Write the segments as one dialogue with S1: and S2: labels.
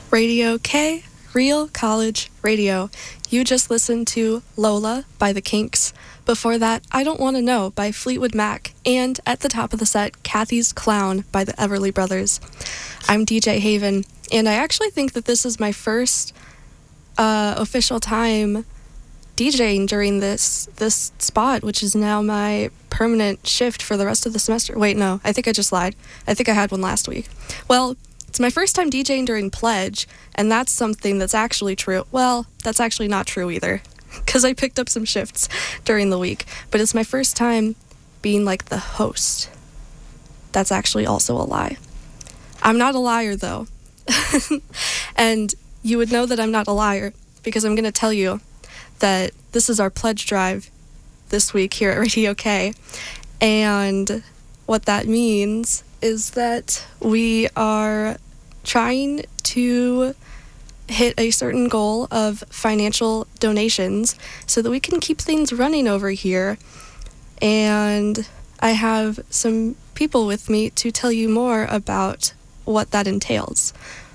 S1: Radio K, Real College Radio. You just listened to Lola by The Kinks. Before that, I Don't Want to Know by Fleetwood Mac. And at the top of the set, Kathy's Clown by the Everly Brothers. I'm DJ Haven, and I actually think that this is my first official time DJing during this spot, which is now my permanent shift for the rest of the semester. Wait, no, I think I just lied. I think I had one last week. Well, it's my first time DJing during Pledge, and that's something that's actually true. Well, that's actually not true either, because I picked up some shifts during the week. But it's my first time being like the host. That's actually also a lie. I'm not a liar, though. And you would know that I'm not a liar because I'm going to tell you that this is our pledge drive this week here at Radio K. And what that means is that we are trying to hit a certain goal of financial donations so that we can keep things running over here. And I have some people with me to tell you more about what that entails.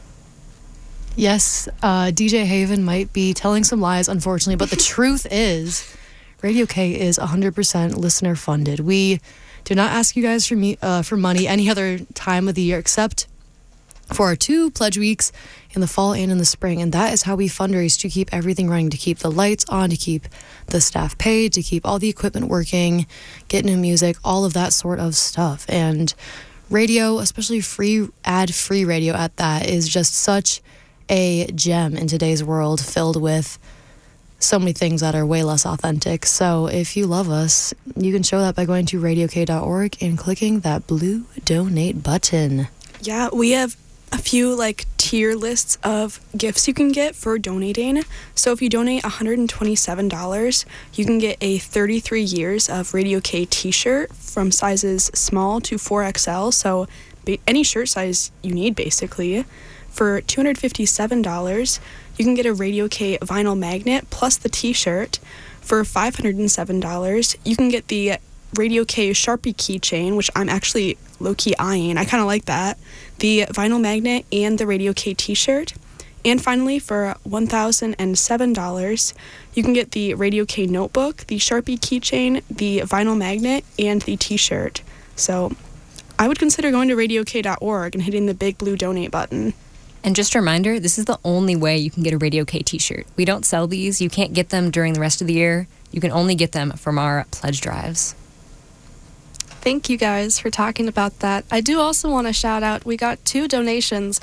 S2: Yes, DJ Haven might be telling some lies, unfortunately, but the truth is Radio K is 100% listener funded. We do not ask you guys for money any other time of the year except for our 2 pledge weeks in the fall and in the spring, and that is how we fundraise to keep everything running, to keep the lights on, to keep the staff paid, to keep all the equipment working, get new music, all of that sort of stuff. And radio, especially ad-free radio at that, is just such a gem in today's world, filled with so many things that are way less authentic. So if you love us, you can show that by going to radiok.org and clicking that blue donate button.
S3: Yeah, we have a few tier lists of gifts you can get for donating. So if you donate $127, you can get a 33 years of Radio K t-shirt from sizes small to 4XL, so any shirt size you need basically. For $257, you can get a Radio K vinyl magnet plus the t-shirt. For $507, you can get the Radio K Sharpie keychain, which I'm actually low-key eyeing. I kind of like that. The vinyl magnet and the Radio K t-shirt. And finally, for $1,007, you can get the Radio K notebook, the Sharpie keychain, the vinyl magnet, and the t-shirt. So I would consider going to radiok.org and hitting the big blue donate button.
S4: And just a reminder, this is the only way you can get a Radio K t-shirt. We don't sell these. You can't get them during the rest of the year. You can only get them from our pledge drives.
S1: Thank you guys for talking about that. I do also want to shout out, we got 2 donations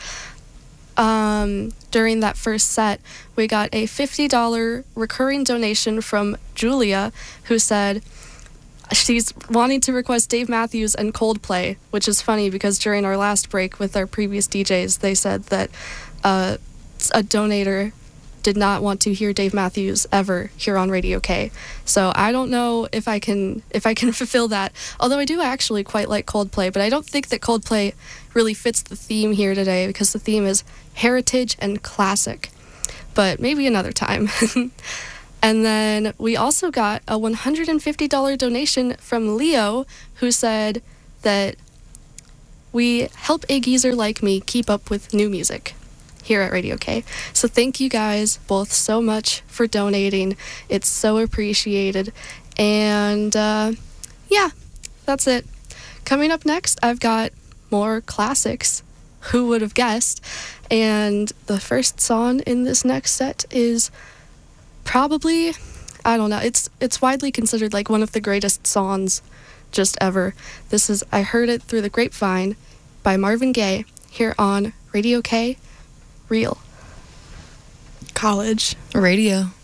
S1: during that first set. We got a $50 recurring donation from Julia, who said she's wanting to request Dave Matthews and Coldplay, which is funny because during our last break with our previous DJs, they said that a donator did not want to hear Dave Matthews ever here on Radio K. So I don't know if I can fulfill that. Although I do actually quite like Coldplay, but I don't think that Coldplay really fits the theme here today because the theme is heritage and classic. But maybe another time. And then we also got a $150 donation from Leo, who said that we help a geezer like me keep up with new music here at Radio K. So thank you guys both so much for donating. It's so appreciated. And yeah, that's it. Coming up next, I've got more classics. Who would have guessed? And the first song in this next set is probably, I don't know, it's widely considered like one of the greatest songs just ever. This is I Heard It Through the Grapevine by Marvin Gaye here on Radio K, Real
S3: College
S2: Radio.